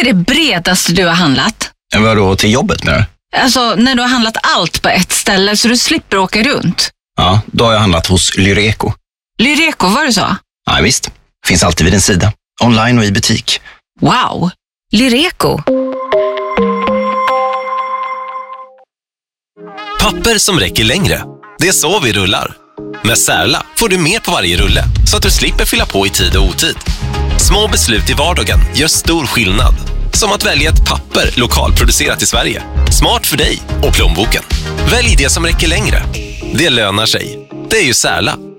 är det bredaste du har handlat? Vadå, till jobbet menar du? Alltså, när du har handlat allt på ett ställe så du slipper åka runt. Ja, då har jag handlat hos Lyreco. Lyreco, var det så? Ja, visst. Finns alltid vid din sida. Online och i butik. Wow, Lyreco. Papper som räcker längre. Det är så vi rullar. Med Särla får du mer på varje rulle så att du slipper fylla på i tid och otid. Små beslut i vardagen gör stor skillnad. Som att välja ett papper lokalproducerat i Sverige. Smart för dig och plånboken. Välj det som räcker längre. Det lönar sig. Det är ju Särla.